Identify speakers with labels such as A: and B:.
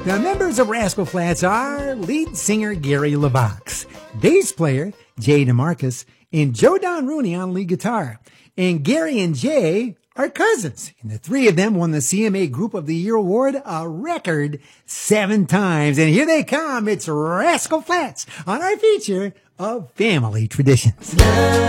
A: The members of Rascal Flatts are lead singer Gary LeVox, bass player Jay DeMarcus, and Joe Don Rooney on lead guitar. And Gary and Jay are cousins, and the three of them won the CMA Group of the Year award a record 7 times. And here they come. It's Rascal Flatts on our feature of family traditions.